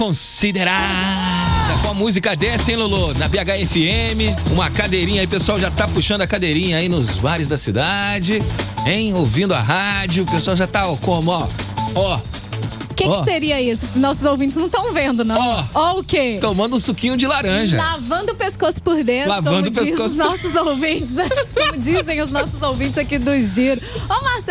Considerada. Com a música dessa, hein, Lolo? Na BHFM, uma cadeirinha aí, pessoal já tá puxando a cadeirinha aí nos bares da cidade, hein? Ouvindo a rádio, o pessoal já tá como, ó. O que seria isso? Nossos ouvintes não estão vendo, não. Ó o quê? Tomando um suquinho de laranja. Lavando o pescoço por dentro. Lavando o pescoço os nossos ouvintes. Como dizem os nossos ouvintes aqui do Giro. Ô, Marcelo.